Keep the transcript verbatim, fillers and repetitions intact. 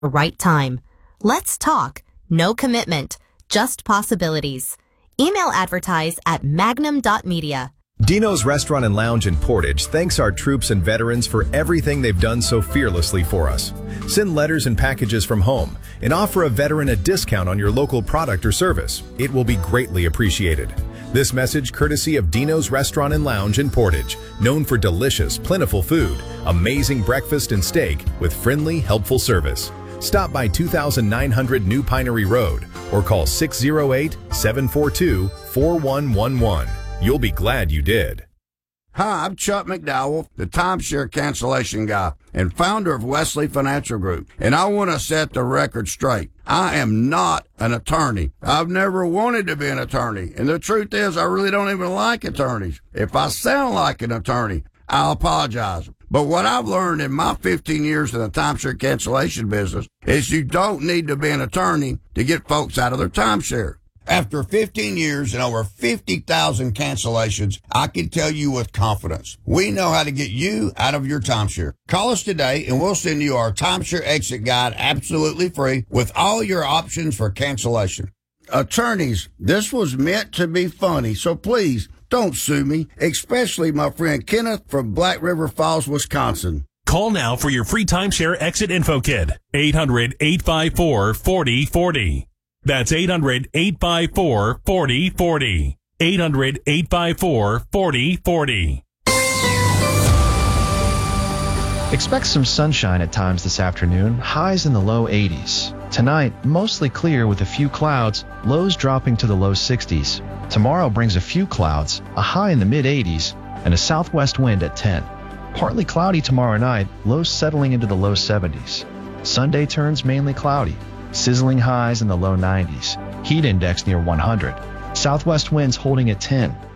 right time. Let's talk. No commitment. Just possibilities. Email advertise at magnum dot media. Dino's Restaurant and Lounge in Portage thanks our troops and veterans for everything they've done so fearlessly for us. Send letters and packages from home and offer a veteran a discount on your local product or service. It will be greatly appreciated. This message courtesy of Dino's Restaurant and Lounge in Portage, known for delicious, plentiful food, amazing breakfast and steak with friendly, helpful service. Stop by two thousand nine hundred New Pinery Road or call six oh eight, seven four two, four one one one. You'll be glad you did. Hi, I'm Chuck McDowell, the timeshare cancellation guy and founder of Wesley Financial Group, and I want to set the record straight. I am not an attorney. I've never wanted to be an attorney, and the truth is I really don't even like attorneys. If I sound like an attorney, I'll apologize. But what I've learned in my fifteen years in the timeshare cancellation business is you don't need to be an attorney to get folks out of their timeshare. After fifteen years and over fifty thousand cancellations, I can tell you with confidence, we know how to get you out of your timeshare. Call us today and we'll send you our timeshare exit guide absolutely free with all your options for cancellation. Attorneys, this was meant to be funny, so please don't sue me, especially my friend Kenneth from Black River Falls, Wisconsin. Call now for your free timeshare exit info kit. eight hundred, eight five four, four oh four oh. That's eight hundred, eight five four, four oh four oh. eight hundred, eight five four, four oh four oh. Expect some sunshine at times this afternoon, highs in the low eighties. Tonight, mostly clear with a few clouds, lows dropping to the low sixties. Tomorrow brings a few clouds, a high in the mid eighties, and a southwest wind at ten. Partly cloudy tomorrow night, lows settling into the low seventies. Sunday turns mainly cloudy, sizzling highs in the low nineties. Heat index near one hundred. Southwest winds holding at ten.